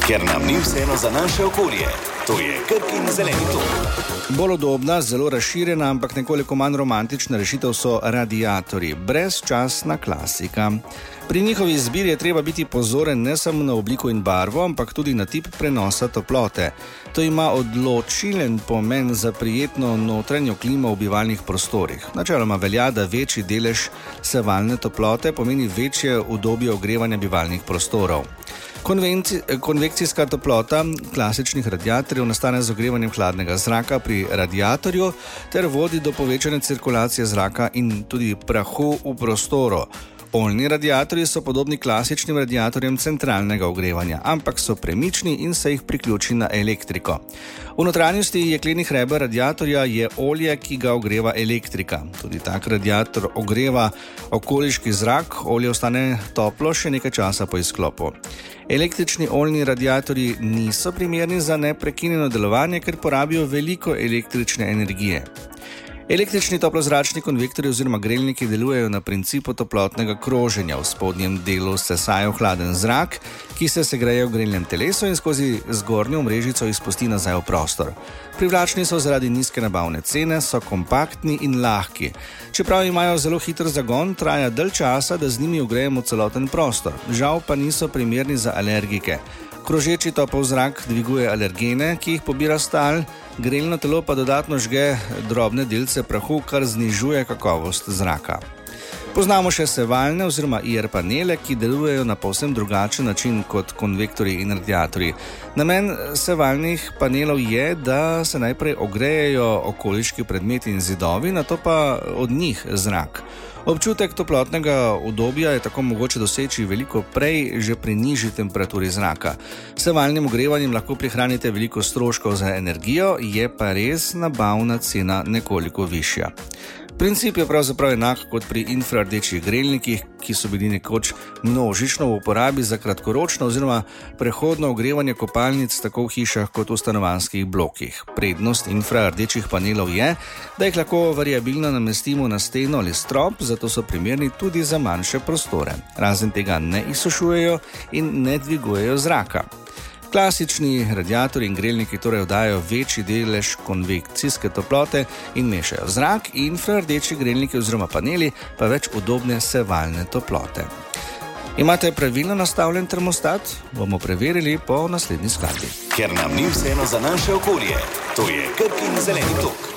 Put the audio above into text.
Ker nam ni vseeno za naše okolje. To je Krkin zeleni tok. Bolj udobna, zelo razširjena, ampak nekoliko manj romantična rešitev so radiatorji. Brezčasna klasika. Pri njihovi izbiri je treba biti pozoren ne samo na obliko in barvo, ampak tudi na tip prenosa toplote. To ima odločilen pomen za prijetno notranjo klimo v bivalnih prostorih. Načeloma velja, da večji delež sevalne toplote pomeni večje udobje ogrevanja bivalnih prostorov. Konvekcijska toplota klasičnih radiatorjev nastane z ogrevanjem hladnega zraka pri radiatorju ter vodi do povečane cirkulacije zraka in tudi prahu v prostoru. Oljni radiatorji so podobni klasičnim radiatorjem centralnega ogrevanja, ampak so premični in se jih priključi na elektriko. V notranjosti jeklenih reber radiatorja je olje, ki ga ogreva elektrika. Tudi tak radiator ogreva okoliški zrak, olje ostane toplo še nekaj časa po izklopu. Električni oljni radiatorji niso primerni za neprekinjeno delovanje, ker porabijo veliko električne energije. Električni toplozračni konvektorji oziroma grelniki delujejo na principu toplotnega kroženja. V spodnjem delu sesajo hladen zrak, ki se segreje v grelnem telesu in skozi zgornjo mrežico izpusti nazaj v prostor. Privlačni so zaradi nizke nabavne cene, so kompaktni in lahki. Čeprav imajo zelo hiter zagon, traja dalj časa, da z njimi ogrejemo celoten prostor. Žal pa niso primerni za alergike. Krožeči topel zrak dviguje alergene, ki jih pobira stal, grelno telo pa dodatno žge drobne delce prahu, kar znižuje kakovost zraka. Poznamo še sevalne oziroma IR panele, ki delujejo na povsem drugačen način kot konvektorji in radiatorji. Namen sevalnih panelov je, da se najprej ogrejejo okoliški predmeti in zidovi, nato pa od njih zrak. Občutek toplotnega udobja je tako mogoče doseči veliko prej, že pri nižji temperaturi zraka. S sevalnim ogrevanjem lahko prihranite veliko stroškov za energijo, je pa res nabavna cena nekoliko višja. Princip je pravzaprav enak kot pri infrardečih grelnikih, ki so bili nekoč množično v uporabi za kratkoročno oziroma prehodno ogrevanje kopalnic tako v hišah kot v stanovanjskih blokih. Prednost infrardečih panelov je, da jih lahko variabilno namestimo na steno ali strop, zato so primerni tudi za manjše prostore. Razen tega ne izsušujejo in ne dvigujejo zraka. Klasični radiatorji in grelniki torej oddajajo večji delež konvekcijske toplote in mešajo zrak, infrardeči grelniki oziroma paneli pa več udobne sevalne toplote. Imate pravilno nastavljen termostat? Bomo preverili po naslednji skladbi. Ker nam ni vseeno za naše okolje. To je Krkin zeleni tok.